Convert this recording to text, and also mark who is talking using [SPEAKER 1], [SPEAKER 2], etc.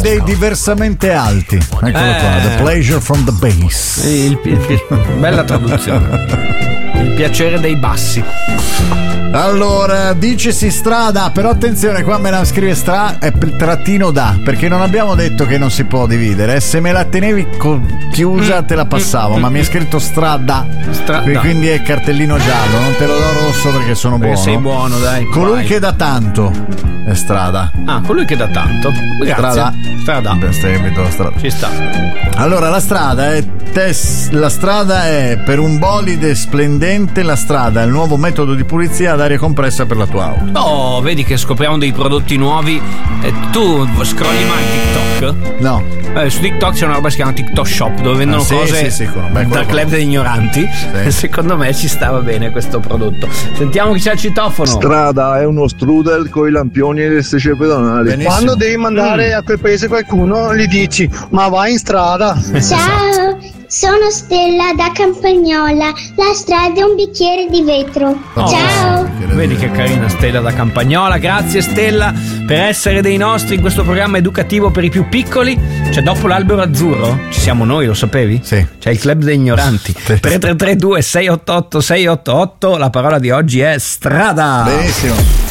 [SPEAKER 1] dei diversamente alti. Eccolo qua, The Pleasure from the Bass.
[SPEAKER 2] Bella traduzione. Il piacere dei bassi.
[SPEAKER 1] Allora, dicesi strada, però attenzione, qua me la scrive è trattino da, perché non abbiamo detto che non si può dividere. Se me la tenevi chiusa te la passavo, ma mi è scritto strada. Quindi è cartellino giallo, non te lo do rosso perché sono buono.
[SPEAKER 2] Sei buono, dai.
[SPEAKER 1] Colui che dà tanto è strada.
[SPEAKER 2] Ah, colui che dà tanto. Grazie. Strada.
[SPEAKER 1] Ci sta. Allora, la strada è per un bolide splendente, la strada è il nuovo metodo di pulizia ad aria compressa per la tua auto.
[SPEAKER 2] Oh, vedi che scopriamo dei prodotti nuovi. Tu scrolli mai TikTok?
[SPEAKER 1] No.
[SPEAKER 2] Su TikTok c'è una roba che si chiama TikTok Shop, dove vendono cose dal club degli ignoranti. Sì. Secondo me ci stava bene questo prodotto. Sentiamo chi c'è al citofono.
[SPEAKER 3] Strada è uno strudel con i lampioni e le strisce pedonali.
[SPEAKER 4] Benissimo. Quando devi mandare a quel paese qualcuno, gli dici: ma vai in strada.
[SPEAKER 5] Ciao, sono Stella da Campagnola. La strada è un bicchiere di vetro. Ciao.
[SPEAKER 2] Vedi che carina Stella da Campagnola. Grazie Stella per essere dei nostri in questo programma educativo per i più piccoli. Cioè, dopo l'albero azzurro ci siamo noi, lo sapevi?
[SPEAKER 1] Sì.
[SPEAKER 2] C'è il club degli ignoranti. 3332 688 688. La parola di oggi è strada.
[SPEAKER 1] Benissimo.